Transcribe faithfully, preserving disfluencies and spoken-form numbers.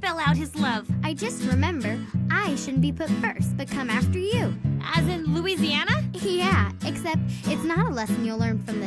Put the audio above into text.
spell out his love? I just remember I shouldn't be put first, but come after you. As in Louisiana? Yeah, except it's not a lesson you'll learn from the